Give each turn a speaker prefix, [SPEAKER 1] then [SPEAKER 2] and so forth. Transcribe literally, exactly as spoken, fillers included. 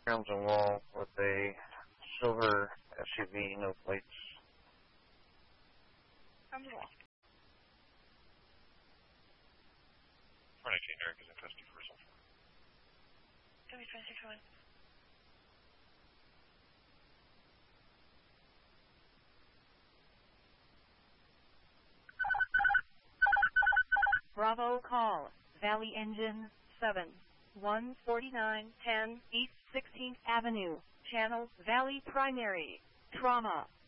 [SPEAKER 1] Crimson Wall with a silver S U V, no plates.
[SPEAKER 2] Crimson Wall.
[SPEAKER 3] four nineteen, Eric is in custody for result.
[SPEAKER 2] W twenty-six one.
[SPEAKER 4] Bravo call, Valley Engine seven, one forty-nine ten East sixteenth Avenue, Channel Valley Primary, Trauma.